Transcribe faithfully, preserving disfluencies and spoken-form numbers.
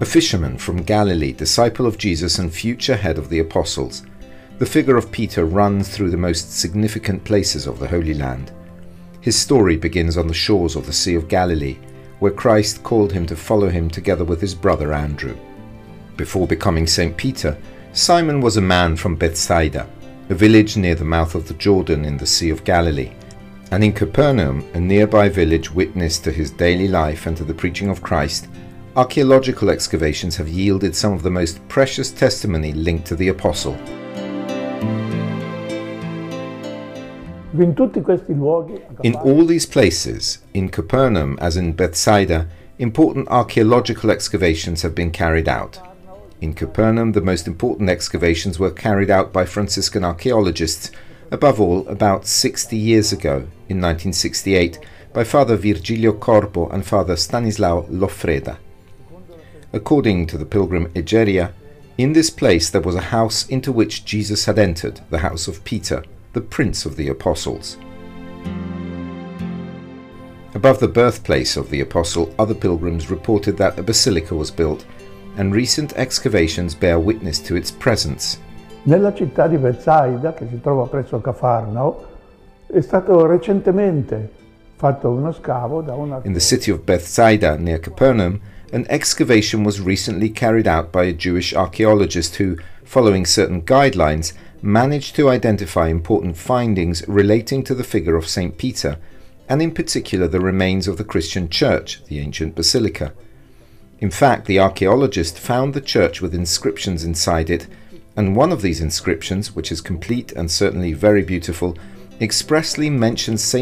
A fisherman from Galilee, disciple of Jesus and future head of the apostles, the figure of Peter runs through the most significant places of the Holy Land. His story begins on the shores of the Sea of Galilee, where Christ called him to follow him together with his brother Andrew. Before becoming Saint Peter, Simon was a man from Bethsaida, a village near the mouth of the Jordan in the Sea of Galilee, and in Capernaum, a nearby village witness to his daily life and to the preaching of Christ, archaeological excavations have yielded some of the most precious testimony linked to the apostle. In all these places, in Capernaum as in Bethsaida, important archaeological excavations have been carried out. In Capernaum, the most important excavations were carried out by Franciscan archaeologists, above all about sixty years ago, in nineteen sixty-eight, by Father Virgilio Corbo and Father Stanislao Loffreda. According to the pilgrim Egeria, in this place there was a house into which Jesus had entered, the house of Peter, the prince of the apostles. Above the birthplace of the apostle, other pilgrims reported that a basilica was built, and recent excavations bear witness to its presence. Nella città di Bethsaida, che si trova presso Cafarnao, è stato recentemente fatto uno scavo da una... In the city of Bethsaida, near Capernaum, an excavation was recently carried out by a Jewish archaeologist who, following certain guidelines, managed to identify important findings relating to the figure of Saint Peter, and in particular the remains of the Christian church, the ancient basilica. In fact, the archaeologist found the church with inscriptions inside it, and one of these inscriptions, which is complete and certainly very beautiful, expressly mentions Saint